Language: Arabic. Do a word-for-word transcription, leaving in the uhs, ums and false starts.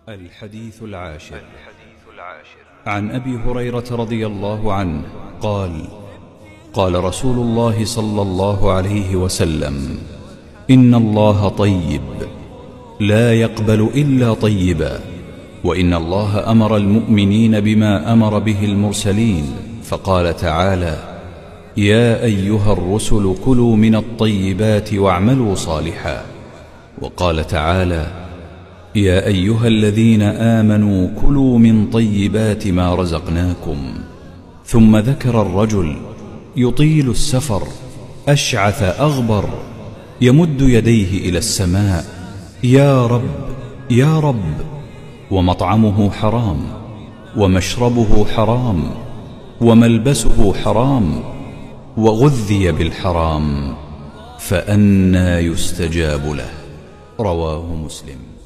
الحديث العاشر عن أبي هريرة رضي الله عنه قال: قال رسول الله صلى الله عليه وسلم: إن الله طيب لا يقبل إلا طيبا، وإن الله أمر المؤمنين بما أمر به المرسلين، فقال تعالى: يا أيها الرسل كلوا من الطيبات واعملوا صالحا. وقال تعالى: يا أيها الذين آمنوا كلوا من طيبات ما رزقناكم. ثم ذكر الرجل يطيل السفر أشعث أغبر يمد يديه إلى السماء: يا رب يا رب، ومطعمه حرام، ومشربه حرام، وملبسه حرام، وغذي بالحرام، فأنى يستجاب له. رواه مسلم.